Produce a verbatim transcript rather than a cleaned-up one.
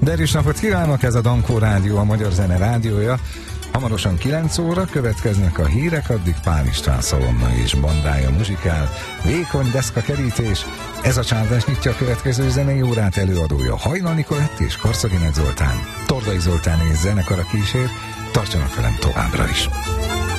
Derűs napot kívánok, ez a Dankó Rádió, a Magyar Zene rádiója. Hamarosan kilenc óra következnek a hírek, addig Pál István Szalonna és bandája muzsikál. Vékony deszka kerítés, ez a csávás nyitja a következő zenei órát, előadója Hajnal Nikolett és Karszaginek Zoltán. Tordai Zoltán és zenekara kísér, tartsanak velem továbbra is.